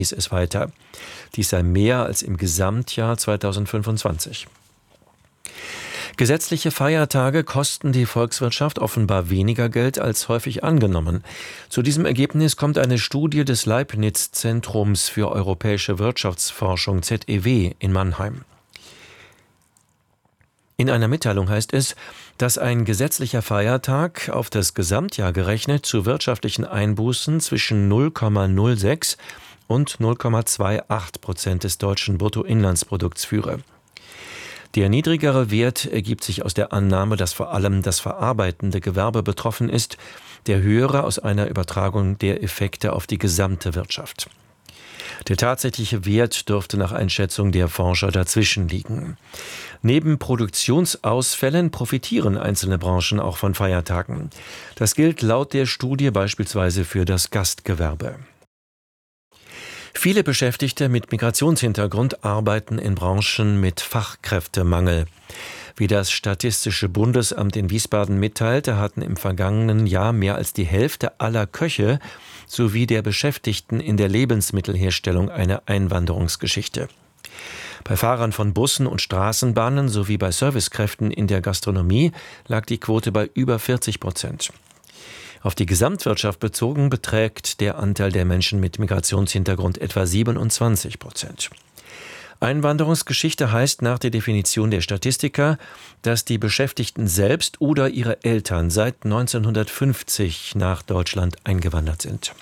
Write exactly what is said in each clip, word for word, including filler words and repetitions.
hieß es weiter. Dies sei mehr als im Gesamtjahr zweitausendfünfundzwanzig. Gesetzliche Feiertage kosten die Volkswirtschaft offenbar weniger Geld als häufig angenommen. Zu diesem Ergebnis kommt eine Studie des Leibniz-Zentrums für europäische Wirtschaftsforschung Z E W in Mannheim. In einer Mitteilung heißt es, dass ein gesetzlicher Feiertag auf das Gesamtjahr gerechnet zu wirtschaftlichen Einbußen zwischen null Komma null sechs und null Komma achtundzwanzig Prozent des deutschen Bruttoinlandsprodukts führe. Der niedrigere Wert ergibt sich aus der Annahme, dass vor allem das verarbeitende Gewerbe betroffen ist, der höhere aus einer Übertragung der Effekte auf die gesamte Wirtschaft. Der tatsächliche Wert dürfte nach Einschätzung der Forscher dazwischen liegen. Neben Produktionsausfällen profitieren einzelne Branchen auch von Feiertagen. Das gilt laut der Studie beispielsweise für das Gastgewerbe. Viele Beschäftigte mit Migrationshintergrund arbeiten in Branchen mit Fachkräftemangel. Wie das Statistische Bundesamt in Wiesbaden mitteilte, hatten im vergangenen Jahr mehr als die Hälfte aller Köche sowie der Beschäftigten in der Lebensmittelherstellung eine Einwanderungsgeschichte. Bei Fahrern von Bussen und Straßenbahnen sowie bei Servicekräften in der Gastronomie lag die Quote bei über vierzig Prozent. Auf die Gesamtwirtschaft bezogen beträgt der Anteil der Menschen mit Migrationshintergrund etwa siebenundzwanzig Prozent. Einwanderungsgeschichte heißt nach der Definition der Statistiker, dass die Beschäftigten selbst oder ihre Eltern seit neunzehnhundertfünfzig nach Deutschland eingewandert sind.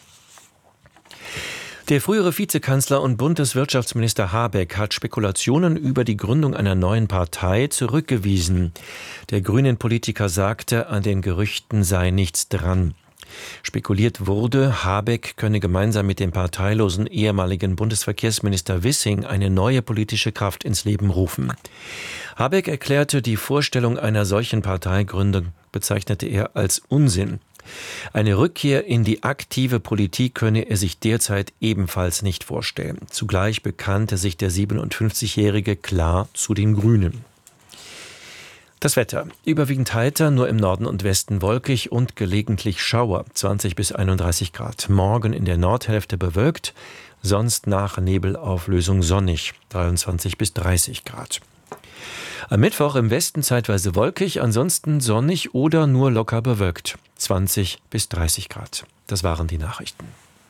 Der frühere Vizekanzler und Bundeswirtschaftsminister Habeck hat Spekulationen über die Gründung einer neuen Partei zurückgewiesen. Der Grünen-Politiker sagte, an den Gerüchten sei nichts dran. Spekuliert wurde, Habeck könne gemeinsam mit dem parteilosen ehemaligen Bundesverkehrsminister Wissing eine neue politische Kraft ins Leben rufen. Habeck erklärte, die Vorstellung einer solchen Parteigründung bezeichnete er als Unsinn. Eine Rückkehr in die aktive Politik könne er sich derzeit ebenfalls nicht vorstellen. Zugleich bekannte sich der siebenundfünfzigjährige klar zu den Grünen. Das Wetter. Überwiegend heiter, nur im Norden und Westen wolkig und gelegentlich Schauer, zwanzig bis einunddreißig Grad. Morgen in der Nordhälfte bewölkt, sonst nach Nebelauflösung sonnig, dreiundzwanzig bis dreißig Grad. Am Mittwoch im Westen zeitweise wolkig, ansonsten sonnig oder nur locker bewölkt, zwanzig bis dreißig Grad. Das waren die Nachrichten.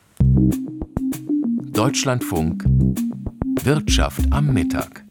Deutschlandfunk Wirtschaft am Mittag.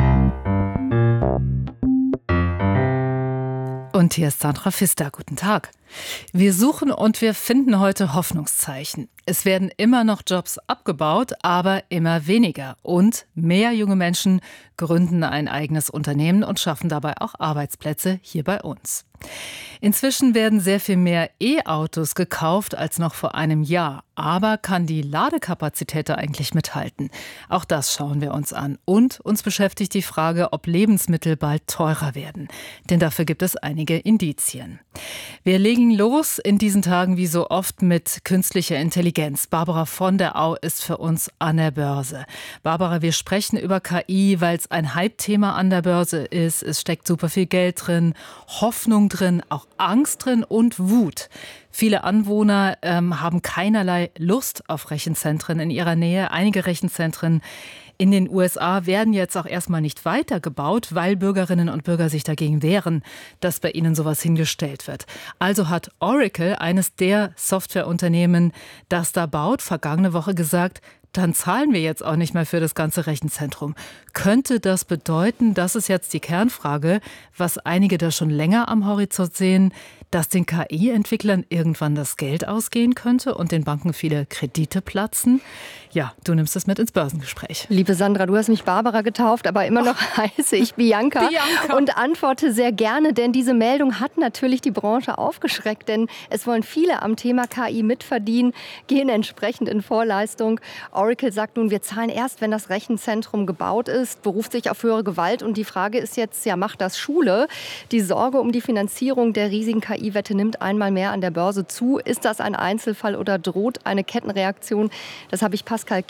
Und hier ist Sandra Pfister. Guten Tag. Wir suchen und wir finden heute Hoffnungszeichen. Es werden immer noch Jobs abgebaut, aber immer weniger. Und mehr junge Menschen gründen ein eigenes Unternehmen und schaffen dabei auch Arbeitsplätze hier bei uns. Inzwischen werden sehr viel mehr E-Autos gekauft als noch vor einem Jahr. Aber kann die Ladekapazität da eigentlich mithalten? Auch das schauen wir uns an. Und uns beschäftigt die Frage, ob Lebensmittel bald teurer werden. Denn dafür gibt es einige Indizien. Wir legen los in diesen Tagen wie so oft mit künstlicher Intelligenz. Barbara von der Au ist für uns an der Börse. Barbara, wir sprechen über K I, weil es ein Hype-Thema an der Börse ist. Es steckt super viel Geld drin, Hoffnung drin, auch Angst drin und Wut. Viele Anwohner ähm, haben keinerlei Lust auf Rechenzentren in ihrer Nähe. Einige Rechenzentren in den U S A werden jetzt auch erstmal nicht weitergebaut, weil Bürgerinnen und Bürger sich dagegen wehren, dass bei ihnen sowas hingestellt wird. Also hat Oracle, eines der Softwareunternehmen, das da baut, vergangene Woche gesagt, dann zahlen wir jetzt auch nicht mehr für das ganze Rechenzentrum. Könnte das bedeuten, das ist jetzt die Kernfrage, was einige da schon länger am Horizont sehen, dass den K I-Entwicklern irgendwann das Geld ausgehen könnte und den Banken viele Kredite platzen? Ja, du nimmst es mit ins Börsengespräch. Liebe Sandra, du hast mich Barbara getauft, aber immer noch oh. heiße ich Bianca, Bianca und antworte sehr gerne, denn diese Meldung hat natürlich die Branche aufgeschreckt, denn es wollen viele am Thema K I mitverdienen, gehen entsprechend in Vorleistung. Oracle sagt nun, wir zahlen erst, wenn das Rechenzentrum gebaut ist, beruft sich auf höhere Gewalt und die Frage ist jetzt, ja, macht das Schule? Die Sorge um die Finanzierung der riesigen K I-Wette nimmt einmal mehr an der Börse zu. Ist das ein Einzelfall oder droht eine Kettenreaktion? Das habe ich Pascal Kiel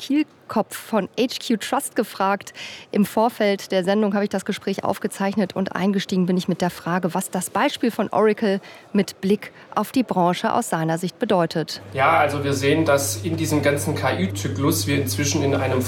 Kopf von H Q Trust gefragt. Im Vorfeld der Sendung habe ich das Gespräch aufgezeichnet und eingestiegen bin ich mit der Frage, was das Beispiel von Oracle mit Blick auf die Branche aus seiner Sicht bedeutet. Ja, also wir sehen, dass in diesem ganzen K I-Zyklus wir inzwischen in einem